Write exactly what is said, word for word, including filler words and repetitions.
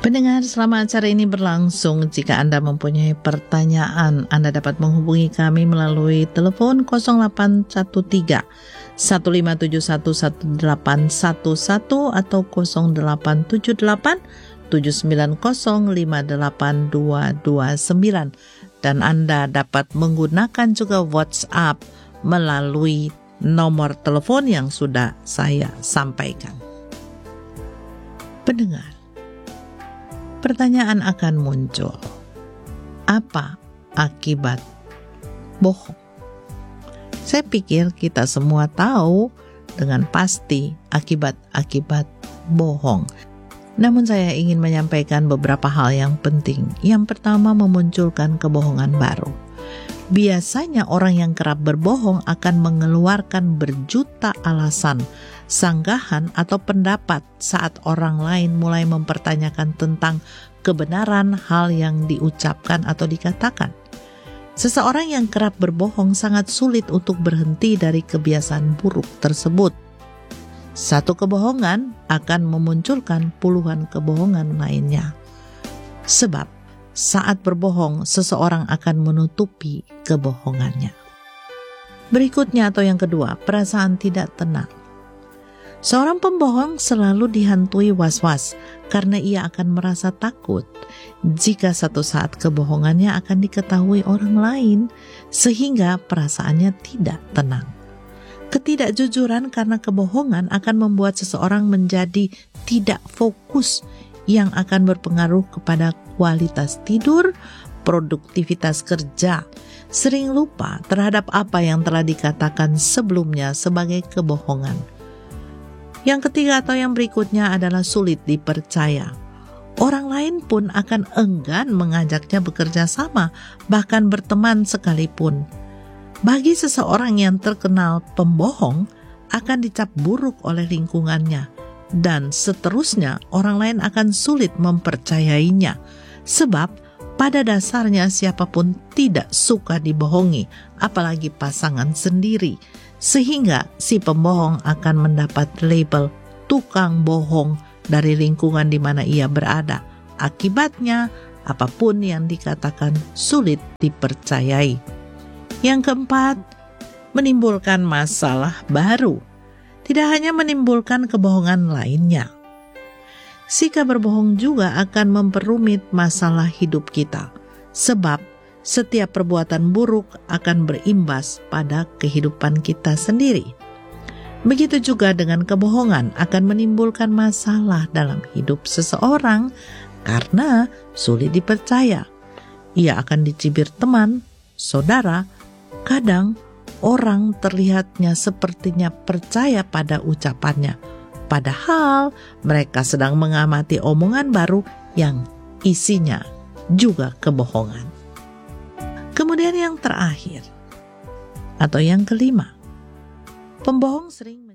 Pendengar, selama acara ini berlangsung, jika Anda mempunyai pertanyaan, Anda dapat menghubungi kami melalui telepon nol delapan satu tiga, satu lima tujuh satu, satu delapan satu satu atau nol delapan tujuh delapan, tujuh sembilan nol, lima delapan dua dua sembilan. Dan Anda dapat menggunakan juga WhatsApp melalui nomor telepon yang sudah saya sampaikan. Pendengar, pertanyaan akan muncul. Apa akibat bohong? Saya pikir kita semua tahu dengan pasti akibat-akibat bohong. Namun saya ingin menyampaikan beberapa hal yang penting. Yang pertama, memunculkan kebohongan baru. Biasanya orang yang kerap berbohong akan mengeluarkan berjuta alasan, sanggahan atau pendapat saat orang lain mulai mempertanyakan tentang kebenaran hal yang diucapkan atau dikatakan. Seseorang yang kerap berbohong sangat sulit untuk berhenti dari kebiasaan buruk tersebut. Satu kebohongan akan memunculkan puluhan kebohongan lainnya. Sebab saat berbohong, seseorang akan menutupi kebohongannya. Berikutnya atau yang kedua, perasaan tidak tenang. Seorang pembohong selalu dihantui was-was karena ia akan merasa takut jika satu saat kebohongannya akan diketahui orang lain, sehingga perasaannya tidak tenang. Ketidakjujuran karena kebohongan akan membuat seseorang menjadi tidak fokus, yang akan berpengaruh kepada kualitas tidur, produktivitas kerja, sering lupa terhadap apa yang telah dikatakan sebelumnya sebagai kebohongan. Yang ketiga atau yang berikutnya adalah sulit dipercaya. Orang lain pun akan enggan mengajaknya bekerja sama, bahkan berteman sekalipun. Bagi seseorang yang terkenal pembohong, akan dicap buruk oleh lingkungannya, dan seterusnya orang lain akan sulit mempercayainya. Sebab pada dasarnya siapapun tidak suka dibohongi, apalagi pasangan sendiri. Sehingga si pembohong akan mendapat label tukang bohong dari lingkungan di mana ia berada. Akibatnya, apapun yang dikatakan sulit dipercayai. Yang keempat, menimbulkan masalah baru. Tidak hanya menimbulkan kebohongan lainnya. Sikap berbohong juga akan memperumit masalah hidup kita. Sebab setiap perbuatan buruk akan berimbas pada kehidupan kita sendiri. Begitu juga dengan kebohongan akan menimbulkan masalah dalam hidup seseorang karena sulit dipercaya. Ia akan dicibir teman, saudara. Kadang orang terlihatnya sepertinya percaya pada ucapannya, padahal mereka sedang mengamati omongan baru yang isinya juga kebohongan. Kemudian yang terakhir atau yang kelima, pembohong sering